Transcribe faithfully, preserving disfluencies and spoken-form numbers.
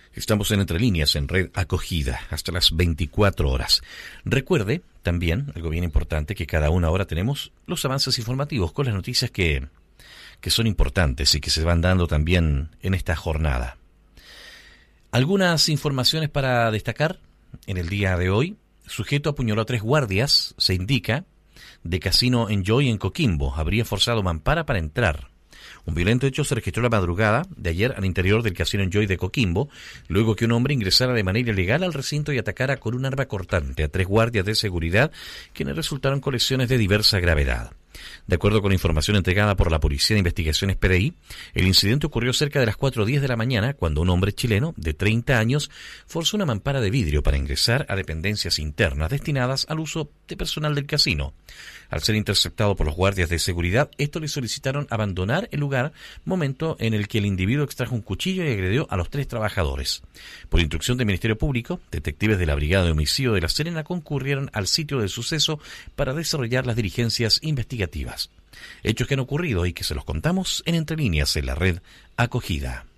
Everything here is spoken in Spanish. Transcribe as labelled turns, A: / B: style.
A: Estamos en Entre Líneas, en Red Acogida, hasta las veinticuatro horas. Recuerde también, algo bien importante, que cada una hora tenemos los avances informativos con las noticias que, que son importantes y que se van dando también en esta jornada. Algunas informaciones para destacar en el día de hoy. Sujeto apuñaló a tres guardias, se indica, de Casino Enjoy en Coquimbo. Habría forzado mampara para entrar. Un violento hecho se registró la madrugada de ayer al interior del Casino Enjoy de Coquimbo, luego que un hombre ingresara de manera ilegal al recinto y atacara con un arma cortante a tres guardias de seguridad, quienes resultaron con lesiones de diversa gravedad. De acuerdo con la información entregada por la Policía de Investigaciones P D I, el incidente ocurrió cerca de las cuatro diez de la mañana, cuando un hombre chileno de treinta años forzó una mampara de vidrio para ingresar a dependencias internas destinadas al uso de personal del casino. Al ser interceptado por los guardias de seguridad, estos le solicitaron abandonar el lugar, momento en el que el individuo extrajo un cuchillo y agredió a los tres trabajadores. Por instrucción del Ministerio Público, detectives de la Brigada de Homicidio de La Serena concurrieron al sitio del suceso para desarrollar las diligencias investigativas. Hechos que han ocurrido y que se los contamos en Entre Líneas en la Red Acogida.